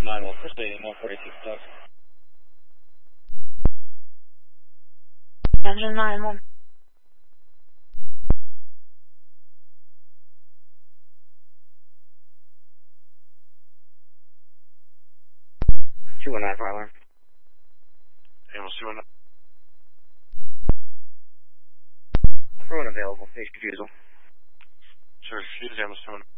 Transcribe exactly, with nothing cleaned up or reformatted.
nine one, proceeding one forty-six Doug. Engine nine one. two one nine, fire alarm. Ambulance two one nine. Everyone available. Stage refusal. Sure, refuse ambulance two one nine.